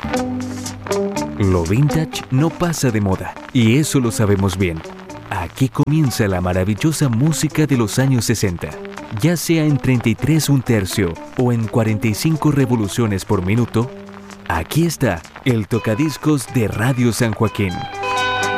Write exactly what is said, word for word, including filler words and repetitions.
Lo vintage no pasa de moda, y eso lo sabemos bien. Aquí comienza la maravillosa música de los años sesenta. Ya sea en treinta y tres un tercio o en cuarenta y cinco revoluciones por minuto, aquí está el tocadiscos de Radio San Joaquín.